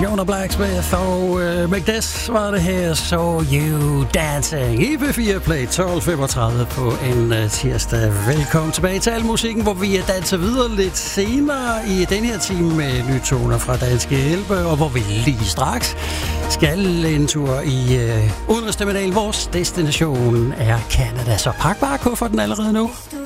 Shona Blacksmith og McDess var det her, So You Dancing i P4 Play 12:35 på en tirsdag. Velkommen tilbage til al musikken, hvor vi danser videre lidt senere i den her time med nye toner fra Danske Hjælpe, og hvor vi lige straks skal en tur i udenrigsterminalen. Vores destination er Canada, så pak bare kufferten allerede nu.